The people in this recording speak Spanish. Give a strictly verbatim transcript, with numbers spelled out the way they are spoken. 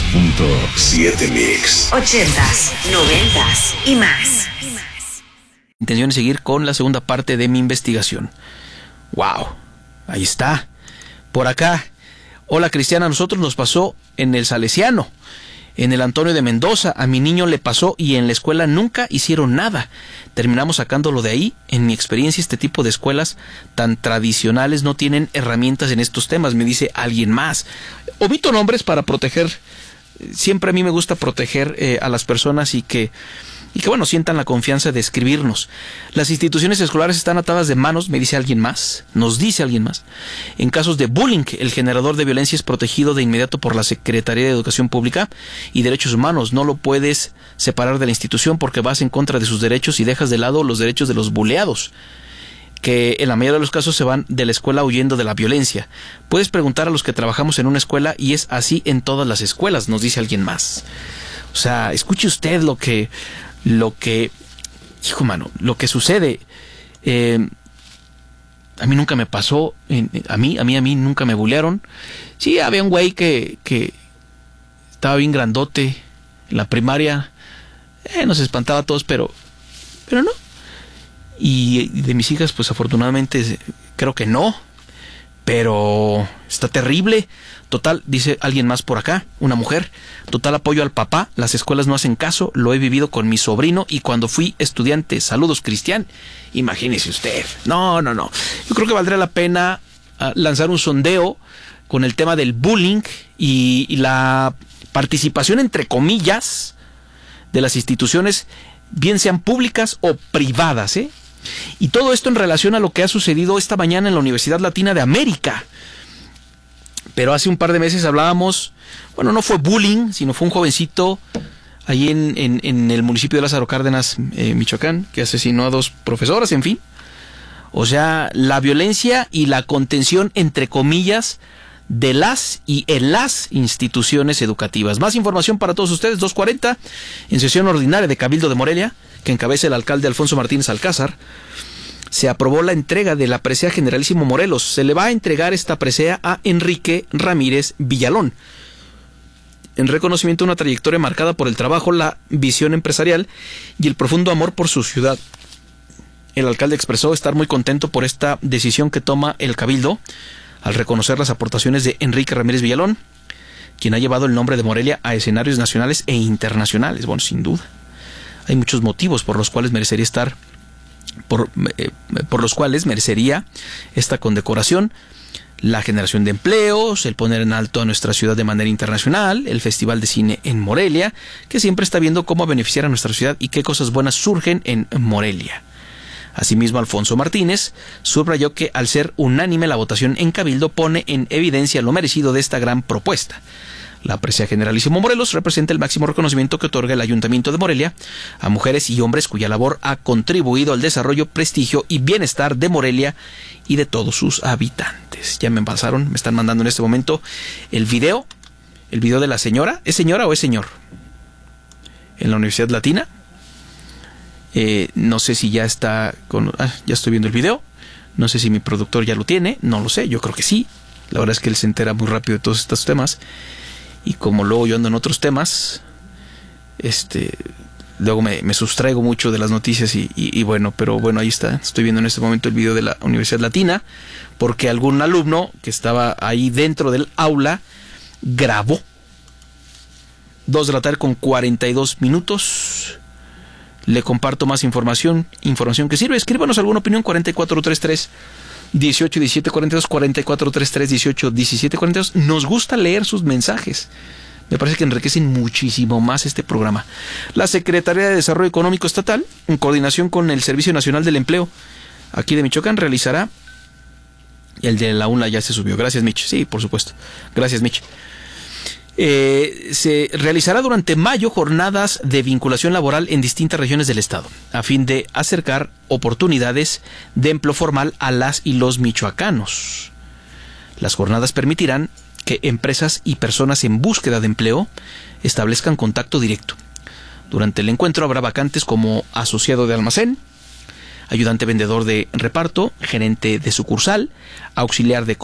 punto siete Mix. Ochentas, noventas y más. Intención de seguir con la segunda parte de mi investigación. Wow, ahí está. Por acá. Hola Cristiana, a nosotros nos pasó en el Salesiano, en el Antonio de Mendoza. A mi niño le pasó y en la escuela nunca hicieron nada. Terminamos sacándolo de ahí. En mi experiencia, este tipo de escuelas tan tradicionales no tienen herramientas en estos temas, me dice alguien más. Omito nombres para proteger. Siempre a mí me gusta proteger eh, a las personas y que y que bueno, sientan la confianza de escribirnos. Las instituciones escolares están atadas de manos, me dice alguien más, nos dice alguien más. En casos de bullying, el generador de violencia es protegido de inmediato por la Secretaría de Educación Pública y Derechos Humanos. No lo puedes separar de la institución porque vas en contra de sus derechos y dejas de lado los derechos de los buleados, que en la mayoría de los casos se van de la escuela huyendo de la violencia. Puedes preguntar a los que trabajamos en una escuela y es así en todas las escuelas, nos dice alguien más. O sea, escuche usted lo que... Lo que, hijo mano, lo que sucede, eh, a mí nunca me pasó, en, a mí, a mí, a mí nunca me bulearon. Sí, había un güey que, que estaba bien grandote en la primaria, eh, nos espantaba a todos, pero, pero no. Y de mis hijas, pues afortunadamente creo que no, pero está terrible. Total, dice alguien más por acá, una mujer, total apoyo al papá, las escuelas no hacen caso, lo he vivido con mi sobrino y cuando fui estudiante. Saludos, Cristian. Imagínese usted. No, no, no. Yo creo que valdría la pena uh, lanzar un sondeo con el tema del bullying y, y la participación, entre comillas, de las instituciones, bien sean públicas o privadas, ¿eh? Y todo esto en relación a lo que ha sucedido esta mañana en la Universidad Latina de América. Pero hace un par de meses hablábamos, bueno, no fue bullying, sino fue un jovencito allí en, en, en el municipio de Lázaro Cárdenas, eh, Michoacán, que asesinó a dos profesoras, en fin. O sea, la violencia y la contención, entre comillas, de las y en las instituciones educativas. Más información para todos ustedes, dos cuarenta, en sesión ordinaria de Cabildo de Morelia, que encabeza el alcalde Alfonso Martínez Alcázar. Se aprobó la entrega de la presea Generalísimo Morelos. Se le va a entregar esta presea a Enrique Ramírez Villalón, en reconocimiento a una trayectoria marcada por el trabajo, la visión empresarial y el profundo amor por su ciudad. El alcalde expresó estar muy contento por esta decisión que toma el Cabildo al reconocer las aportaciones de Enrique Ramírez Villalón, quien ha llevado el nombre de Morelia a escenarios nacionales e internacionales. Bueno, sin duda. Hay muchos motivos por los cuales merecería estar Por, eh, por los cuales merecería esta condecoración: la generación de empleos, el poner en alto a nuestra ciudad de manera internacional, el Festival de Cine en Morelia, que siempre está viendo cómo beneficiar a nuestra ciudad y qué cosas buenas surgen en Morelia. Asimismo, Alfonso Martínez subrayó que al ser unánime la votación en Cabildo pone en evidencia lo merecido de esta gran propuesta. La presea Generalísimo Morelos representa el máximo reconocimiento que otorga el Ayuntamiento de Morelia a mujeres y hombres cuya labor ha contribuido al desarrollo, prestigio y bienestar de Morelia y de todos sus habitantes. Ya me pasaron, me están mandando en este momento el video, el video de la señora. ¿Es señora o es señor? En la Universidad Latina. Eh, no sé si ya está con... Ah, ya estoy viendo el video. No sé si mi productor ya lo tiene, no lo sé, yo creo que sí. La verdad es que él se entera muy rápido de todos estos temas. Y como luego yo ando en otros temas, este, luego me, me sustraigo mucho de las noticias y, y, y bueno, pero bueno, ahí está. Estoy viendo en este momento el video de la Universidad Latina, porque algún alumno que estaba ahí dentro del aula grabó. Dos de la tarde con cuarenta y dos minutos. Le comparto más información, información que sirve. Escríbanos alguna opinión, cuarenta y cuatro treinta y tres dieciocho diecisiete cuarenta y dos, cuarenta y cuatro treinta y tres dieciocho diecisiete cuarenta y dos. Nos gusta leer sus mensajes. Me parece que enriquecen muchísimo más este programa. La Secretaría de Desarrollo Económico Estatal, en coordinación con el Servicio Nacional del Empleo, aquí de Michoacán, realizará... El de la U N L A ya se subió. Gracias, Mitch. Sí, por supuesto. Gracias, Mitch. Eh, se realizará durante mayo jornadas de vinculación laboral en distintas regiones del estado, a fin de acercar oportunidades de empleo formal a las y los michoacanos. Las jornadas permitirán que empresas y personas en búsqueda de empleo establezcan contacto directo. Durante el encuentro habrá vacantes como asociado de almacén, ayudante vendedor de reparto, gerente de sucursal, auxiliar de